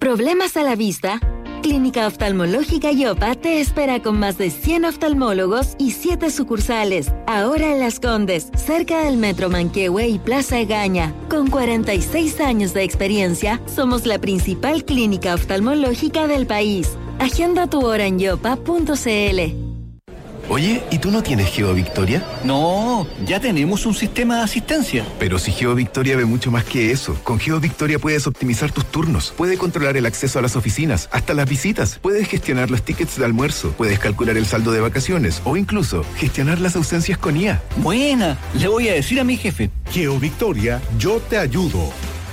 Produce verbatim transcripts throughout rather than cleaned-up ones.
¿Problemas a la vista? Clínica Oftalmológica Yopa te espera con más de cien oftalmólogos y siete sucursales. Ahora en Las Condes, cerca del Metro Manquehue y Plaza Egaña. Con cuarenta y seis años de experiencia, somos la principal clínica oftalmológica del país. Agenda tu hora en yopa punto c l. Oye, ¿y tú no tienes GeoVictoria? No, ya tenemos un sistema de asistencia. Pero si GeoVictoria ve mucho más que eso. Con GeoVictoria puedes optimizar tus turnos, puedes controlar el acceso a las oficinas, hasta las visitas, puedes gestionar los tickets de almuerzo, puedes calcular el saldo de vacaciones o incluso gestionar las ausencias con I A. Buena, le voy a decir a mi jefe. GeoVictoria, yo te ayudo.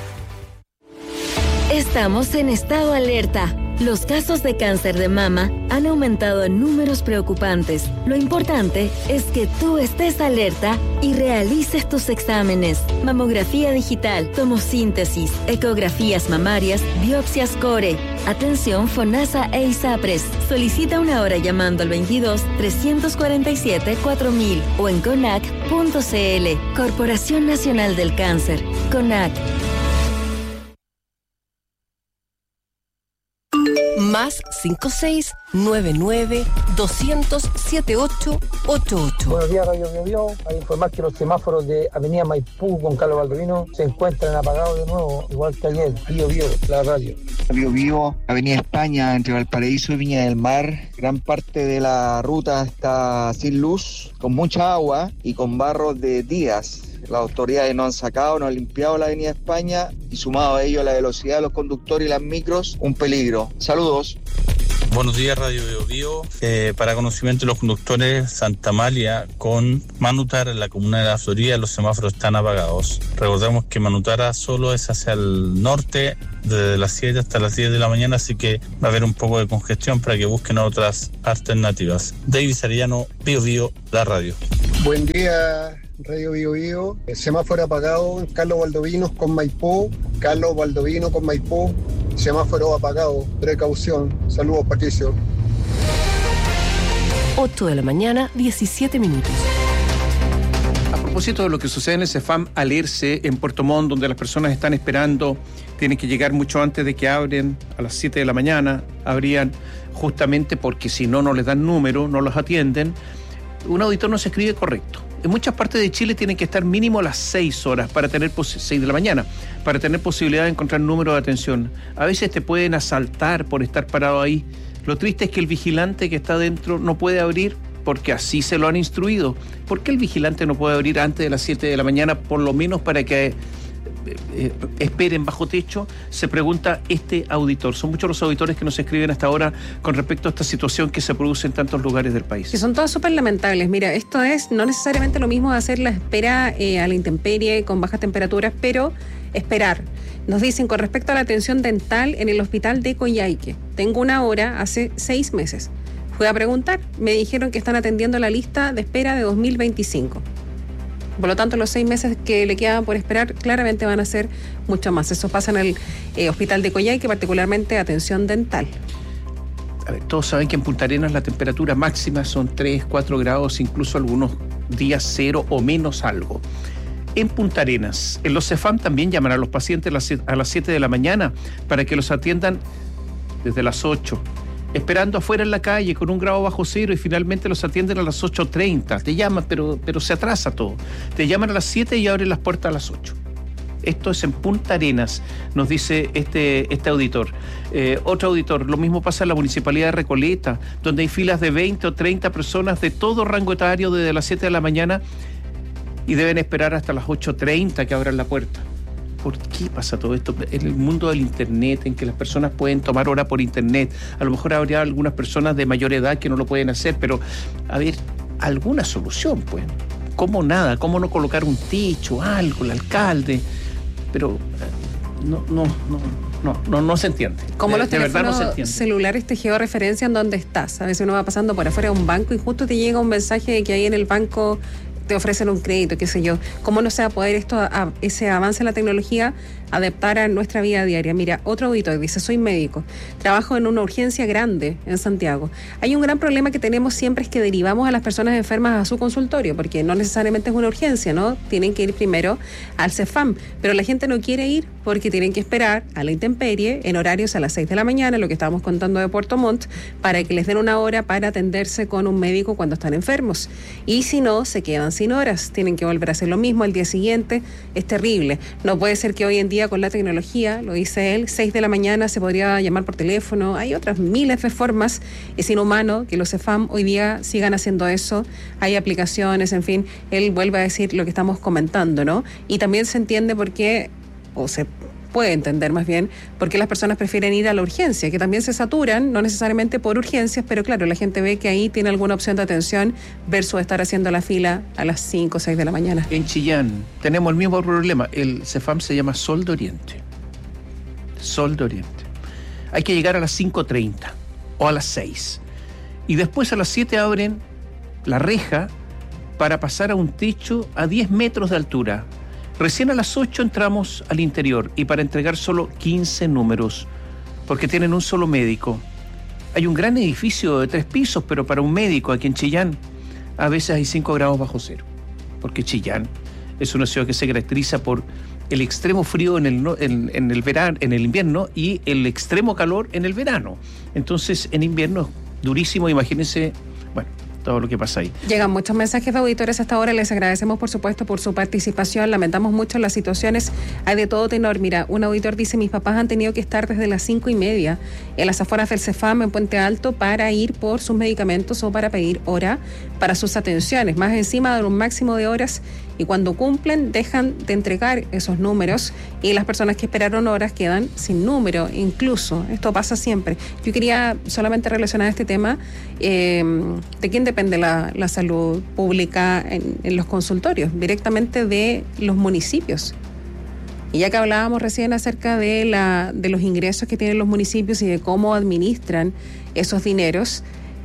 Estamos en estado alerta. Los casos de cáncer de mama han aumentado en números preocupantes. Lo importante es que tú estés alerta y realices tus exámenes. Mamografía digital, tomosíntesis, ecografías mamarias, biopsias core. Atención FONASA e ISAPRES. Solicita una hora llamando al veintidós, trescientos cuarenta y siete, cuatro mil o en conac punto c l. Corporación Nacional del Cáncer. CONAC. Más cinco seis nueve nueve doscientos setenta y ocho ochenta y ocho. Buenos días, Radio Bio Bio. Hay que informar que los semáforos de Avenida Maipú con Carlos Baldovino se encuentran apagados de nuevo, igual que ayer. Bio Bio, la radio. Bio Bio, Avenida España, entre Valparaíso y Viña del Mar. Gran parte de la ruta está sin luz, con mucha agua y con barros de días. Las autoridades no han sacado, no han limpiado la Avenida España y sumado a ello la velocidad de los conductores y las micros, un peligro. Saludos. Buenos días, Radio Bio Bio. Eh, para conocimiento de los conductores, Santa Amalia con Manutara, en la comuna de La Florida, los semáforos están apagados. Recordemos que Manutara solo es hacia el norte, desde las siete hasta las diez de la mañana, así que va a haber un poco de congestión para que busquen otras alternativas. David Arellano, Bio Bio, la radio. Buen día, Radio Bio Bio. El semáforo apagado en Carlos Baldovino con Maipú. Carlos Baldovino con Maipú. Semáforo apagado. Precaución. Saludos, Patricio. ocho de la mañana, diecisiete minutos. A propósito de lo que sucede en el CEFAM Alerce en Puerto Montt, donde las personas están esperando, tienen que llegar mucho antes de que abren, a las siete de la mañana, abrían justamente porque si no, no les dan número, no los atienden. Un auditor nos escribe correcto. En muchas partes de Chile tienen que estar mínimo a las seis horas para tener seis de la mañana, para tener posibilidad de encontrar número de atención. A veces te pueden asaltar por estar parado ahí. Lo triste es que el vigilante que está dentro no puede abrir porque así se lo han instruido. ¿Por qué el vigilante no puede abrir antes de las siete de la mañana, por lo menos para que eh, eh, esperen bajo techo? Se pregunta este auditor. Son muchos los auditores que nos escriben hasta ahora con respecto a esta situación que se produce en tantos lugares del país. Que son todas súper lamentables. Mira, esto es no necesariamente lo mismo de hacer la espera eh, a la intemperie con bajas temperaturas, pero esperar. Nos dicen con respecto a la atención dental en el hospital de Coyhaique. Tengo una hora hace seis meses. Fui a preguntar, me dijeron que están atendiendo la lista de espera de dos mil veinticinco. Por lo tanto, los seis meses que le quedan por esperar claramente van a ser mucho más. Eso pasa en el eh, hospital de Coyhaique, particularmente atención dental. A ver, todos saben que en Punta Arenas la temperatura máxima son tres, cuatro grados, incluso algunos días cero o menos algo. En Punta Arenas, en los CEFAM también llaman a los pacientes a las siete de la mañana para que los atiendan desde las ocho. Esperando afuera en la calle con un grado bajo cero y finalmente los atienden a las ocho treinta. Te llaman, pero, pero se atrasa todo. Te llaman a las siete y abren las puertas a las ocho. Esto es en Punta Arenas, nos dice este, este auditor. Eh, otro auditor, lo mismo pasa en la Municipalidad de Recoleta, donde hay filas de veinte o treinta personas de todo rango etario desde las siete de la mañana y deben esperar hasta las ocho treinta que abran la puerta. ¿Por qué pasa todo esto? En el mundo del internet, en que las personas pueden tomar hora por internet, a lo mejor habría algunas personas de mayor edad que no lo pueden hacer, pero a ver, alguna solución, pues. ¿Cómo nada? ¿Cómo no colocar un techo, algo, el alcalde? Pero no, no, no, no, no, no se entiende. Como de, los teléfonos no se celulares te georreferencian dónde estás. A veces uno va pasando por afuera de un banco y justo te llega un mensaje de que ahí en el banco te ofrecen un crédito, qué sé yo. ¿Cómo no se va a poder esto, a, ese avance en la tecnología, adaptaran nuestra vida diaria. Mira, otro auditor dice, soy médico, trabajo en una urgencia grande en Santiago. Hay un gran problema que tenemos siempre, es que derivamos a las personas enfermas a su consultorio, porque no necesariamente es una urgencia, ¿no? Tienen que ir primero al CEFAM, pero la gente no quiere ir porque tienen que esperar a la intemperie en horarios a las seis de la mañana, lo que estábamos contando de Puerto Montt, para que les den una hora para atenderse con un médico cuando están enfermos. Y si no, se quedan sin horas, tienen que volver a hacer lo mismo al día siguiente. Es terrible. No puede ser que hoy en día con la tecnología, lo dice él, seis de la mañana se podría llamar por teléfono. Hay otras miles de formas. Es inhumano que los CEFAM hoy día sigan haciendo eso. Hay aplicaciones, en fin. Él vuelve a decir lo que estamos comentando, ¿no? Y también se entiende por qué, o se puede entender más bien, por qué las personas prefieren ir a la urgencia, que también se saturan, no necesariamente por urgencias, pero claro, la gente ve que ahí tiene alguna opción de atención versus estar haciendo la fila a las cinco o seis de la mañana. En Chillán tenemos el mismo problema. El CEFAM se llama Sol de Oriente. Sol de Oriente. Hay que llegar a las cinco treinta o a las seis. Y después a las siete abren la reja para pasar a un techo a diez metros de altura. Recién a las ocho entramos al interior y para entregar solo quince números, porque tienen un solo médico. Hay un gran edificio de tres pisos, pero para un médico aquí en Chillán a veces hay cinco grados bajo cero, porque Chillán es una ciudad que se caracteriza por el extremo frío en el, en, en el verano, en el invierno, y el extremo calor en el verano. Entonces en invierno es durísimo, imagínense, bueno, todo lo que pasa ahí. Llegan muchos mensajes de auditores hasta ahora, les agradecemos por supuesto por su participación, lamentamos mucho las situaciones, hay de todo tenor. Mira, un auditor dice, mis papás han tenido que estar desde las cinco y media en las afueras del CEFAM en Puente Alto para ir por sus medicamentos o para pedir hora para sus atenciones, más encima de un máximo de horas, y cuando cumplen dejan de entregar esos números y las personas que esperaron horas quedan sin número. Incluso, esto pasa siempre. Yo quería solamente relacionar este tema, eh, ¿de quién depende la, la salud pública en, en los consultorios? Directamente de los municipios. Y ya que hablábamos recién acerca de, la, de los ingresos que tienen los municipios y de cómo administran esos dineros,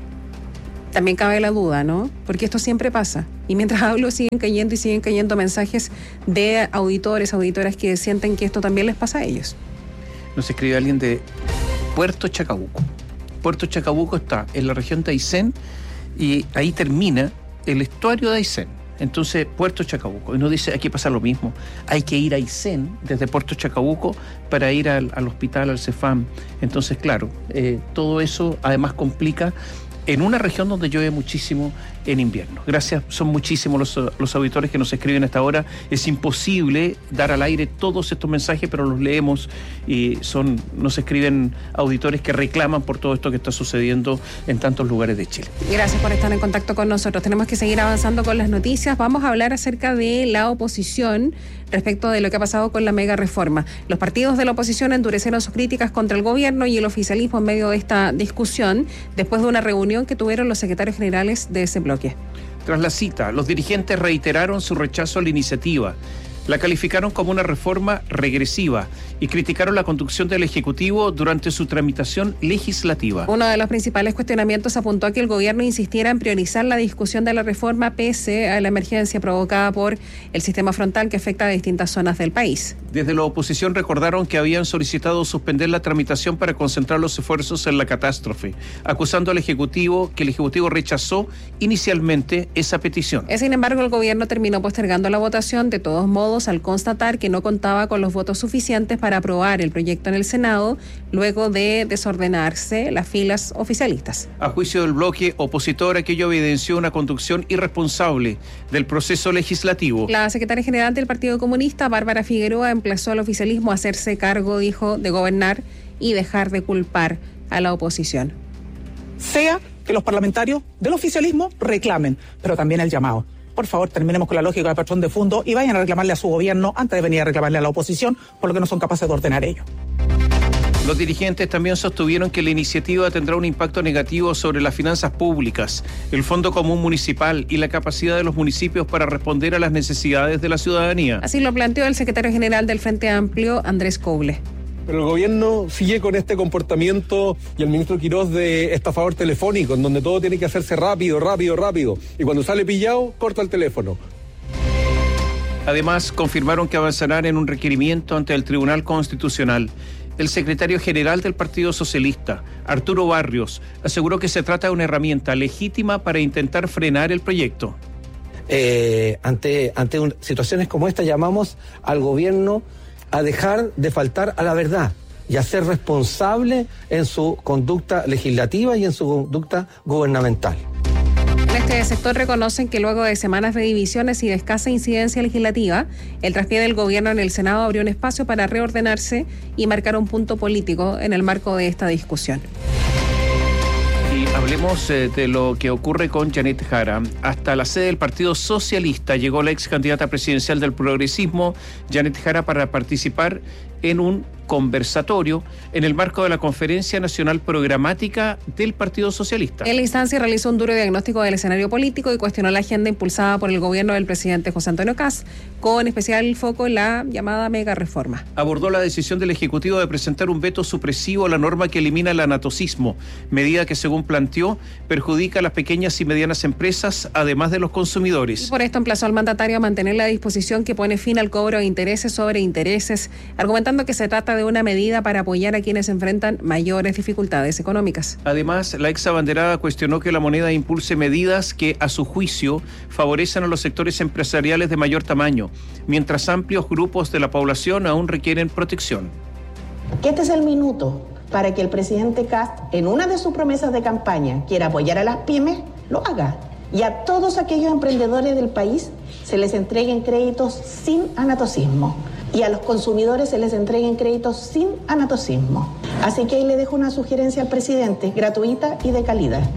también cabe la duda, ¿no? Porque esto siempre pasa. Y mientras hablo siguen cayendo y siguen cayendo mensajes de auditores, auditoras que sienten que esto también les pasa a ellos. Nos escribe alguien de Puerto Chacabuco. Puerto Chacabuco está en la región de Aysén y ahí termina el estuario de Aysén. Entonces, Puerto Chacabuco. Y nos dice, hay que pasar lo mismo. Hay que ir a Aysén desde Puerto Chacabuco para ir al, al hospital, al CEFAM. Entonces, claro, eh, todo eso además complica en una región donde llueve muchísimo en invierno. Gracias, son muchísimos los, los auditores que nos escriben hasta ahora. Es imposible dar al aire todos estos mensajes, pero los leemos y son, nos escriben auditores que reclaman por todo esto que está sucediendo en tantos lugares de Chile. Gracias por estar en contacto con nosotros. Tenemos que seguir avanzando con las noticias. Vamos a hablar acerca de la oposición respecto de lo que ha pasado con la mega reforma. Los partidos de la oposición endurecieron sus críticas contra el gobierno y el oficialismo en medio de esta discusión, después de una reunión que tuvieron los secretarios generales de ese bloque. Tras la cita, los dirigentes reiteraron su rechazo a la iniciativa. La calificaron como una reforma regresiva y criticaron la conducción del Ejecutivo durante su tramitación legislativa. Uno de los principales cuestionamientos apuntó a que el gobierno insistiera en priorizar la discusión de la reforma pese a la emergencia provocada por el sistema frontal que afecta a distintas zonas del país. Desde la oposición recordaron que habían solicitado suspender la tramitación para concentrar los esfuerzos en la catástrofe, acusando al Ejecutivo que el Ejecutivo rechazó inicialmente esa petición. Sin embargo, el gobierno terminó postergando la votación de todos modos al constatar que no contaba con los votos suficientes para aprobar el proyecto en el Senado, luego de desordenarse las filas oficialistas. A juicio del bloque opositor, aquello evidenció una conducción irresponsable del proceso legislativo. La secretaria general del Partido Comunista, Bárbara Figueroa, emplazó al oficialismo a hacerse cargo, dijo, de gobernar y dejar de culpar a la oposición. Sea que los parlamentarios del oficialismo reclamen, pero también el llamado. Por favor, terminemos con la lógica del patrón de fondo y vayan a reclamarle a su gobierno antes de venir a reclamarle a la oposición por lo que no son capaces de ordenar ellos. Los dirigentes también sostuvieron que la iniciativa tendrá un impacto negativo sobre las finanzas públicas, el Fondo Común Municipal y la capacidad de los municipios para responder a las necesidades de la ciudadanía. Así lo planteó el secretario general del Frente Amplio, Andrés Coble. Pero el gobierno sigue con este comportamiento y el ministro Quirós de estafador telefónico, en donde todo tiene que hacerse rápido, rápido, rápido. Y cuando sale pillado, corta el teléfono. Además, confirmaron que avanzarán en un requerimiento ante el Tribunal Constitucional. El secretario general del Partido Socialista, Arturo Barrios, aseguró que se trata de una herramienta legítima para intentar frenar el proyecto. Eh, ante ante un, situaciones como esta llamamos al gobierno a dejar de faltar a la verdad y a ser responsable en su conducta legislativa y en su conducta gubernamental. En este sector reconocen que luego de semanas de divisiones y de escasa incidencia legislativa, el traspié del gobierno en el Senado abrió un espacio para reordenarse y marcar un punto político en el marco de esta discusión. Y hablemos eh, de lo que ocurre con Janet Jara. Hasta la sede del Partido Socialista llegó la ex candidata presidencial del progresismo, Janet Jara, para participar en un conversatorio en el marco de la Conferencia Nacional Programática del Partido Socialista. En la instancia realizó un duro diagnóstico del escenario político y cuestionó la agenda impulsada por el gobierno del presidente José Antonio Kast, con especial foco en la llamada mega reforma. Abordó la decisión del Ejecutivo de presentar un veto supresivo a la norma que elimina el anatocismo, medida que, según planteó, perjudica a las pequeñas y medianas empresas, además de los consumidores. Y por esto emplazó al mandatario a mantener la disposición que pone fin al cobro de intereses sobre intereses, argumentando que se trata de una medida para apoyar a quienes enfrentan mayores dificultades económicas. Además, la ex abanderada cuestionó que la moneda impulse medidas que, a su juicio, favorecen a los sectores empresariales de mayor tamaño, mientras amplios grupos de la población aún requieren protección. Que este es el minuto para que el presidente Kast, en una de sus promesas de campaña, quiera apoyar a las pymes, lo haga. Y a todos aquellos emprendedores del país se les entreguen créditos sin anatocismo. Y a los consumidores se les entreguen créditos sin anatocismo. Así que ahí le dejo una sugerencia al presidente, gratuita y de calidad.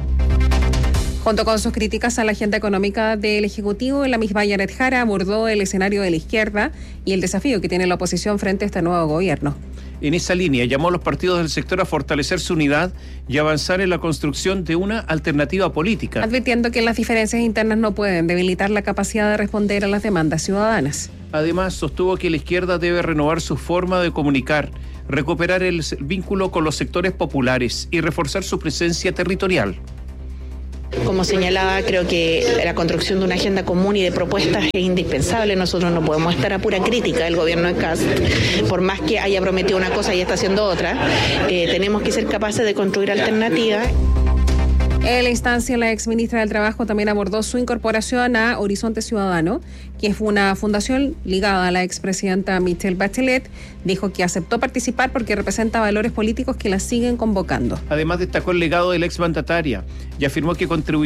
Junto con sus críticas a la agenda económica del Ejecutivo, la misma Janet Jara abordó el escenario de la izquierda y el desafío que tiene la oposición frente a este nuevo gobierno. En esa línea, llamó a los partidos del sector a fortalecer su unidad y avanzar en la construcción de una alternativa política. Advirtiendo que las diferencias internas no pueden debilitar la capacidad de responder a las demandas ciudadanas. Además, sostuvo que la izquierda debe renovar su forma de comunicar, recuperar el vínculo con los sectores populares y reforzar su presencia territorial. Como señalaba, creo que la construcción de una agenda común y de propuestas es indispensable. Nosotros no podemos estar a pura crítica del gobierno de Kast, por más que haya prometido una cosa y está haciendo otra. Eh, tenemos que ser capaces de construir alternativas. En la instancia, la exministra del Trabajo también abordó su incorporación a Horizonte Ciudadano, que es una fundación ligada a la expresidenta Michelle Bachelet. Dijo que aceptó participar porque representa valores políticos que la siguen convocando. Además, destacó el legado de la exmandataria y afirmó que contribuyó